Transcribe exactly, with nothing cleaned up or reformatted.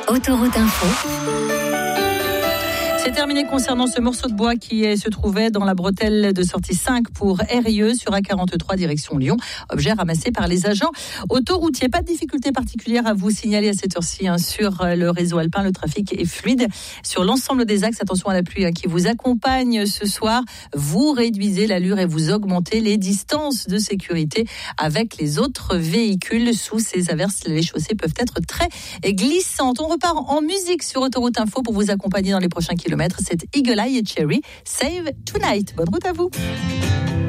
Autoroute Info. C'est terminé concernant ce morceau de bois qui est, se trouvait dans la bretelle de sortie cinq pour Eyrieux sur A quarante-trois direction Lyon. Objet ramassé par les agents autoroutiers. Pas de difficulté particulière à vous signaler à cette heure-ci hein, sur le réseau alpin. Le trafic est fluide sur l'ensemble des axes. Attention à la pluie hein, qui vous accompagne ce soir. Vous réduisez l'allure et vous augmentez les distances de sécurité avec les autres véhicules. Sous ces averses, les chaussées peuvent être très glissantes. On repart en musique sur Autoroute Info pour vous accompagner dans les prochains kilomètres. C'est Eagle Eye et Cherry, Save Tonight. Bonne route à vous.